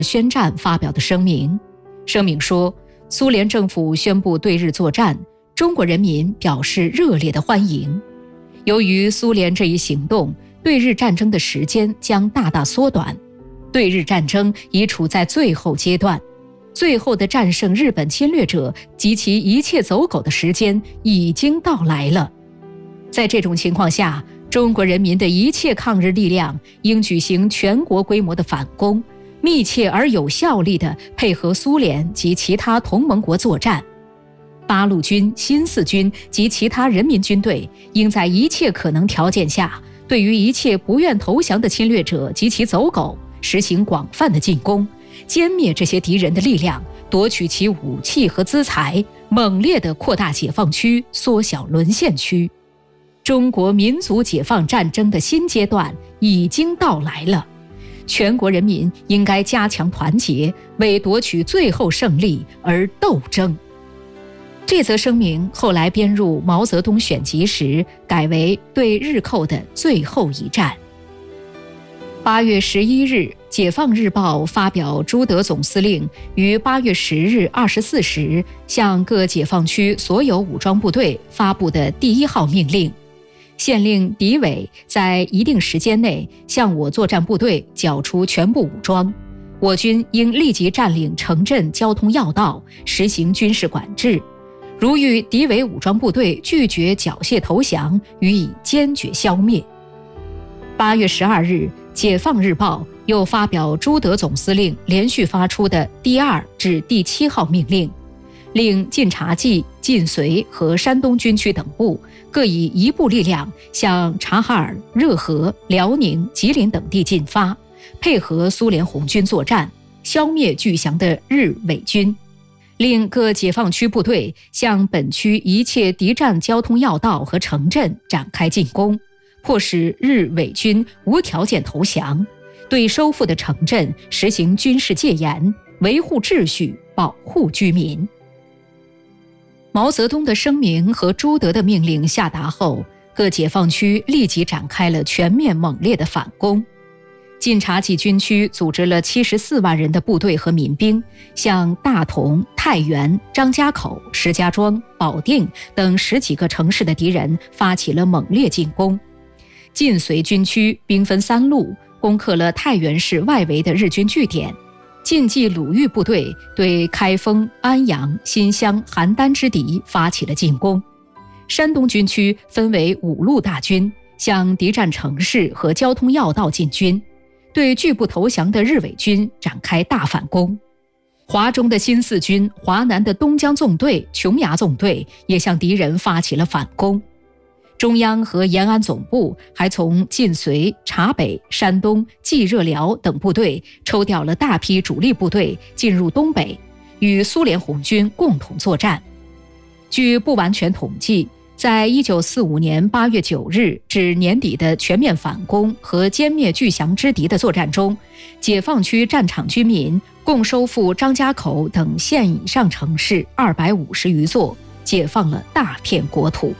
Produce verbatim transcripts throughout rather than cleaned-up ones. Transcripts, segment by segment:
宣战发表的声明。声明说，苏联政府宣布对日作战，中国人民表示热烈的欢迎。由于苏联这一行动，对日战争的时间将大大缩短，对日战争已处在最后阶段，最后的战胜日本侵略者及其一切走狗的时间已经到来了。在这种情况下，中国人民的一切抗日力量应举行全国规模的反攻，密切而有效力地配合苏联及其他同盟国作战。八路军、新四军及其他人民军队应在一切可能条件下，对于一切不愿投降的侵略者及其走狗实行广泛的进攻，歼灭这些敌人的力量，夺取其武器和资财，猛烈地扩大解放区，缩小沦陷区。中国民族解放战争的新阶段已经到来了，全国人民应该加强团结，为夺取最后胜利而斗争。这则声明后来编入毛泽东选集时，改为对日寇的最后一战。八月十一日，《解放日报》发表朱德总司令于八月十日二十四时向各解放区所有武装部队发布的第一号命令，限令敌伪在一定时间内向我作战部队缴出全部武装，我军应立即占领城镇交通要道，实行军事管制。如遇敌伪武装部队拒绝缴械投降，予以坚决消灭。八月十二日，《解放日报》又发表朱德总司令连续发出的第二至第七号命令，令晋察冀、晋绥和山东军区等部各以一部力量向察哈尔、热河、辽宁、吉林等地进发，配合苏联红军作战，消灭拒降的日伪军。令各解放区部队向本区一切敌占交通要道和城镇展开进攻，迫使日伪军无条件投降，对收复的城镇实行军事戒严，维护秩序，保护居民。毛泽东的声明和朱德的命令下达后，各解放区立即展开了全面猛烈的反攻。晋察冀军区组织了七十四万人的部队和民兵，向大同、太原、张家口、石家庄、保定等十几个城市的敌人发起了猛烈进攻。晋绥军区兵分三路，攻克了太原市外围的日军据点。晋冀鲁豫部队对开封、安阳、新乡、邯郸之敌发起了进攻。山东军区分为五路大军，向敌占城市和交通要道进军，对拒不投降的日伪军展开大反攻。华中的新四军、华南的东江纵队、琼崖纵队也向敌人发起了反攻。中央和延安总部还从晋绥、察北、山东、冀热辽等部队抽调了大批主力部队进入东北，与苏联红军共同作战。据不完全统计，在一九四五年八月九日至年底的全面反攻和歼灭拒降之敌的作战中，解放区战场居民共收复张家口等县以上城市二百五十余座，解放了大片国土。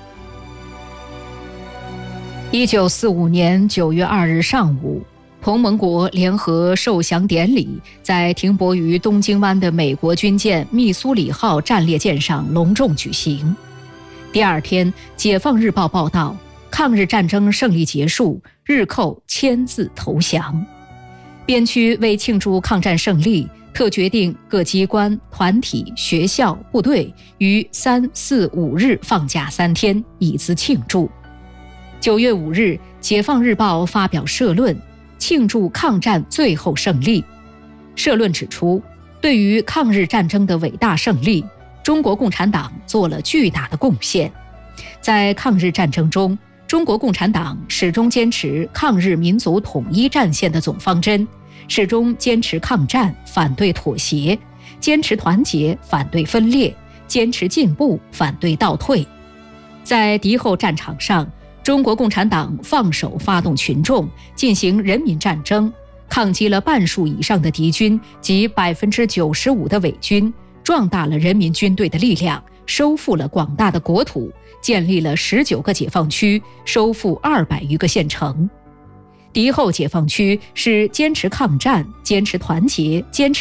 一九四五年九月二日上午，同盟国联合受降典礼在停泊于东京湾的美国军舰密苏里号战列舰上隆重举行。第二天，《解放日报》报道，抗日战争胜利结束，日寇签字投降。边区为庆祝抗战胜利，特决定各机关、团体、学校、部队于三、四、五日放假三天，以资庆祝。九月五日，《解放日报》发表社论，庆祝抗战最后胜利。社论指出，对于抗日战争的伟大胜利，中国共产党做了巨大的贡献。在抗日战争中，中国共产党始终坚持抗日民族统一战线的总方针，始终坚持抗战，反对妥协，坚持团结，反对分裂，坚持进步，反对倒退。在敌后战场上，中国共产党放手发动群众，进行人民战争，抗击了半数以上的敌军及百分之九十五的伪军，壮大了人民军队的力量，收复了广大的国土，建立了十九个解放区，收复二百余个县城。 敌后解放区是坚持抗战、坚持团结、坚持